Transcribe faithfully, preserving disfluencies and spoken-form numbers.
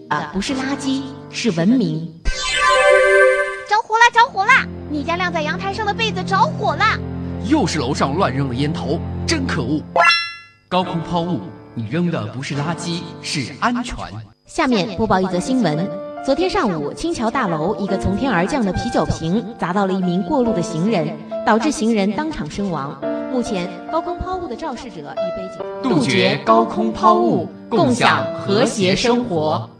啊，不是垃圾，是文明。 着火啦！着火啦！你家晾在阳台上的被子着火啦！ 又是楼上乱扔的烟头，真可恶！高空抛物，你扔的不是垃圾，是安全。 下面播报一则新闻：昨天上午，青桥大楼一个从天而降的啤酒瓶砸到了一名过路的行人，导致行人当场身亡。目前，高空抛物的肇事者已被警方杜绝高空抛物，共享和谐生活。